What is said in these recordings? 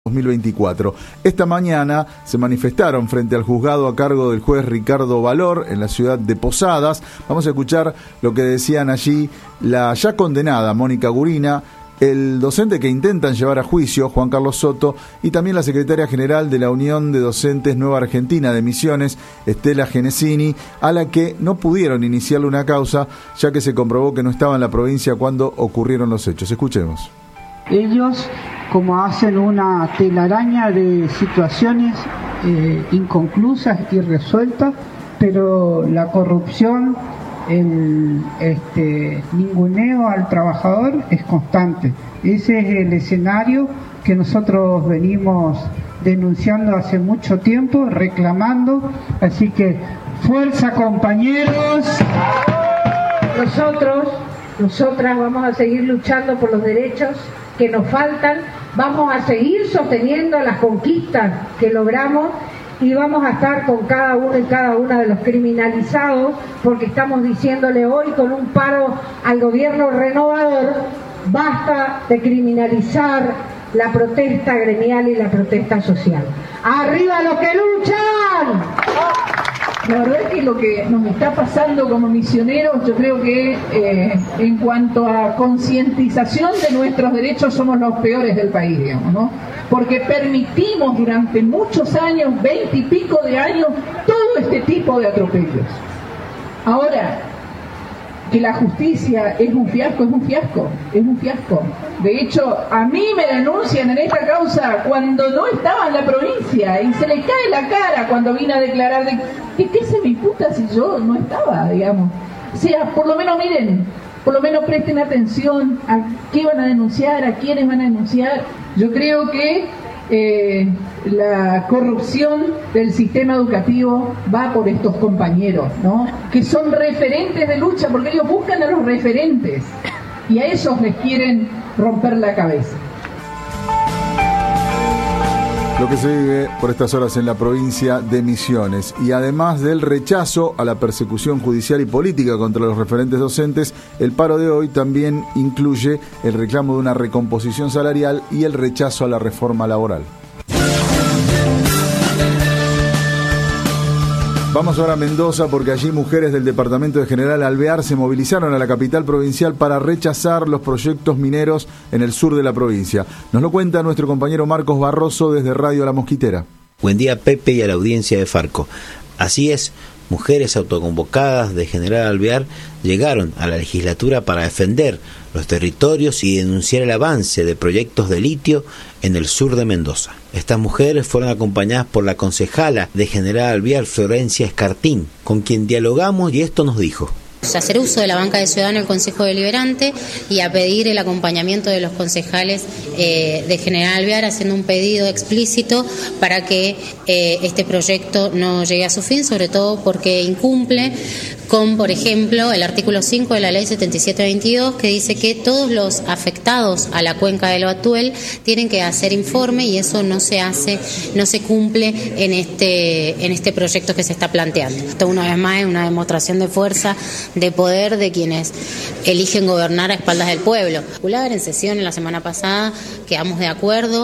2024. Esta mañana se manifestaron frente al juzgado a cargo del juez Ricardo Valor en la ciudad de Posadas. Vamos a escuchar lo que decían allí la ya condenada Mónica Gurina, el docente que intentan llevar a juicio, Juan Carlos Soto, y también la secretaria general de la Unión de Docentes Nueva Argentina de Misiones, Estela Genesini, a la que no pudieron iniciarle una causa, ya que se comprobó que no estaba en la provincia cuando ocurrieron los hechos. Escuchemos. Ellos, como hacen una telaraña de situaciones inconclusas y resueltas, pero la corrupción, el ninguneo al trabajador es constante. Ese es el escenario que nosotros venimos denunciando hace mucho tiempo, reclamando. Así que fuerza, compañeros. Nosotras vamos a seguir luchando por los derechos que nos faltan, vamos a seguir sosteniendo las conquistas que logramos y vamos a estar con cada uno y cada una de los criminalizados, porque estamos diciéndole hoy con un paro al gobierno renovador: basta de criminalizar la protesta gremial y la protesta social. ¡Arriba los que luchan! La verdad es que lo que nos está pasando como misioneros, yo creo que en cuanto a concientización de nuestros derechos somos los peores del país, digamos, ¿no? Porque permitimos durante muchos años, 20 y pico de años, todo este tipo de atropellos. Ahora, que la justicia es un fiasco, es un fiasco. De hecho, a mí me denuncian en esta causa cuando no estaba en la provincia y se le cae la cara cuando vine a declarar de ¿qué se me imputa si yo no estaba, digamos? O sea, por lo menos miren, por lo menos presten atención a qué van a denunciar, a quiénes van a denunciar. Yo creo que la corrupción del sistema educativo va por estos compañeros, ¿no? Que son referentes de lucha, porque ellos buscan a los referentes y a esos les quieren romper la cabeza. Lo que se vive por estas horas en la provincia de Misiones. Y además del rechazo a la persecución judicial y política contra los referentes docentes, el paro de hoy también incluye el reclamo de una recomposición salarial y el rechazo a la reforma laboral. Vamos ahora a Mendoza, porque allí mujeres del departamento de General Alvear se movilizaron a la capital provincial para rechazar los proyectos mineros en el sur de la provincia. Nos lo cuenta nuestro compañero Marcos Barroso desde Radio La Mosquitera. Buen día, Pepe, y a la audiencia de Farco. Así es, mujeres autoconvocadas de General Alvear llegaron a la legislatura para defender los territorios y denunciar el avance de proyectos de litio en el sur de Mendoza. Estas mujeres fueron acompañadas por la concejala de General Alvear, Florencia Escartín, con quien dialogamos, y esto nos dijo. Hacer uso de la banca de ciudadano del Consejo Deliberante y a pedir el acompañamiento de los concejales de General Alvear, haciendo un pedido explícito para que este proyecto no llegue a su fin, sobre todo porque incumple con, por ejemplo, el artículo 5 de la ley 7722, que dice que todos los afectados a la cuenca del Batuel tienen que hacer informe, y eso no se hace, no se cumple en este proyecto que se está planteando. Esto, una vez más, es una demostración de fuerza, de poder de quienes eligen gobernar a espaldas del pueblo. En sesión la semana pasada quedamos de acuerdo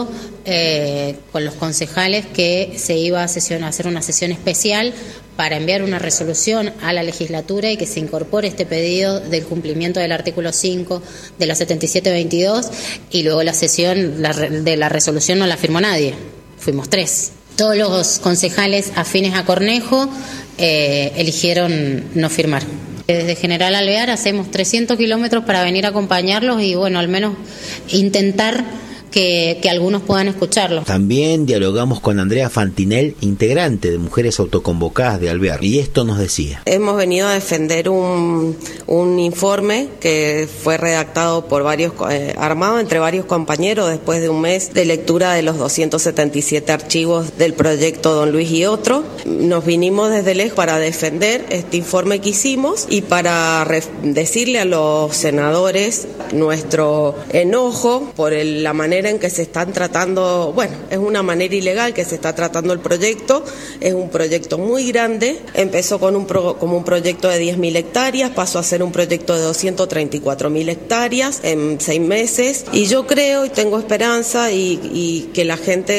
con los concejales que se iba a hacer una sesión especial para enviar una resolución a la legislatura y que se incorpore este pedido del cumplimiento del artículo 5 de la 7722, y luego la sesión de la resolución no la firmó nadie, fuimos 3. Todos los concejales afines a Cornejo eligieron no firmar. Desde General Alvear hacemos 300 kilómetros para venir a acompañarlos y, bueno, al menos intentar que algunos puedan escucharlo. También dialogamos con Andrea Fantinel, integrante de Mujeres Autoconvocadas de Alvear, y esto nos decía. Hemos venido a defender un informe que fue redactado por armado entre varios compañeros después de un mes de lectura de los 277 archivos del proyecto Don Luis y otro. Nos vinimos desde lejos para defender este informe que hicimos y para decirle a los senadores nuestro enojo por la manera en que se están tratando, bueno, es una manera ilegal que se está tratando el proyecto, es un proyecto muy grande, empezó como un proyecto de 10.000 hectáreas, pasó a ser un proyecto de 234.000 hectáreas en 6 meses, y yo creo y tengo esperanza y que la gente